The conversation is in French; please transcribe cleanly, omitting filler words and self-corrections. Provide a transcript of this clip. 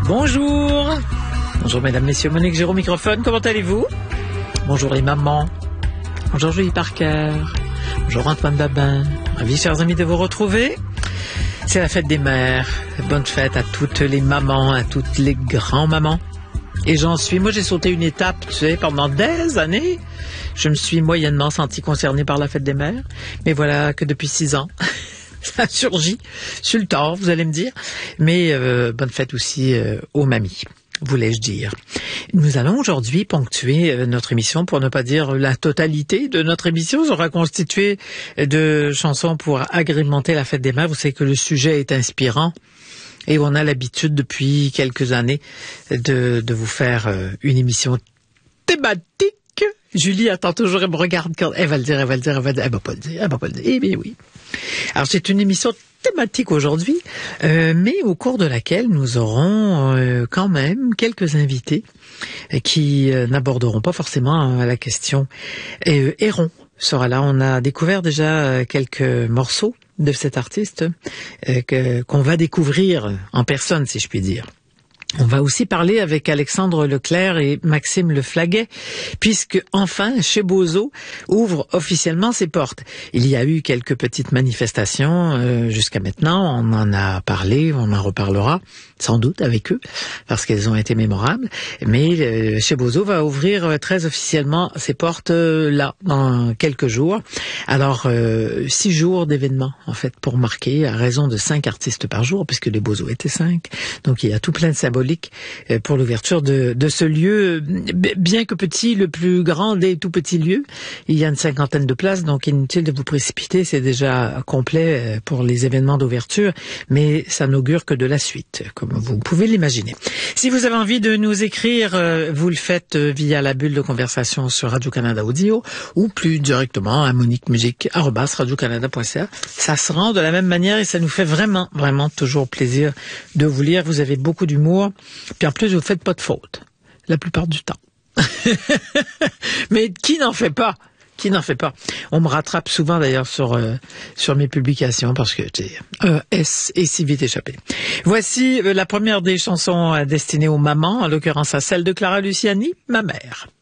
Bonjour. Bonjour mesdames, messieurs, Monique Géraud, microphone, comment allez-vous? Bonjour les mamans. Bonjour Julie Parker. Bonjour Antoine Babin. Ravi, chers amis, de vous retrouver. C'est la fête des mères. Bonne fête à toutes les mamans, à toutes les grands-mamans. Et moi j'ai sauté une étape, tu sais, pendant des années. Je me suis moyennement sentie concernée par la fête des mères. Mais voilà que depuis 6 ans, ça a surgi sur le tard, vous allez me dire. Mais bonne fête aussi aux mamies, voulais-je dire. Nous allons aujourd'hui ponctuer notre émission, pour ne pas dire la totalité de notre émission sera constituée de chansons pour agrémenter la fête des mères. Vous savez que le sujet est inspirant et on a l'habitude depuis quelques années de vous faire une émission thématique. Julie attend toujours, elle me regarde quand elle va le dire, elle va pas le dire. Eh bien oui. Alors c'est une émission thématique aujourd'hui, mais au cours de laquelle nous aurons quand même quelques invités qui n'aborderont pas forcément la question. Héron sera là. On a découvert déjà quelques morceaux de cet artiste qu'on va découvrir en personne, si je puis dire. On va aussi parler avec Alexandre Leclerc et Maxime Leflaguet, puisque enfin, Chez Bozo ouvre officiellement ses portes. Il y a eu quelques petites manifestations jusqu'à maintenant, on en a parlé, on en reparlera sans doute avec eux, parce qu'elles ont été mémorables, mais Chez Bozo va ouvrir très officiellement ses portes là, dans quelques jours. Alors, 6 jours d'événements, en fait, pour marquer, à raison de 5 artistes par jour, puisque les Bozo étaient 5, donc il y a tout plein de symboliques pour l'ouverture de ce lieu, bien que petit, le plus grand des tout petits lieux. Il y a une 50aine de places, donc inutile de vous précipiter, c'est déjà complet pour les événements d'ouverture, mais ça n'augure que de la suite, comme vous pouvez l'imaginer. Si vous avez envie de nous écrire, vous le faites via la bulle de conversation sur Radio-Canada Audio, ou plus directement à moniquemusique@radiocanada.ca. Ça se rend de la même manière et ça nous fait vraiment, vraiment toujours plaisir de vous lire. Vous avez beaucoup d'humour. Puis en plus, vous faites pas de fautes, la plupart du temps. Mais qui n'en fait pas? Qui n'en fait pas? On me rattrape souvent d'ailleurs sur mes publications parce que S est si vite échappé. Voici la première des chansons destinées aux mamans, en l'occurrence à celle de Clara Luciani, Ma mère.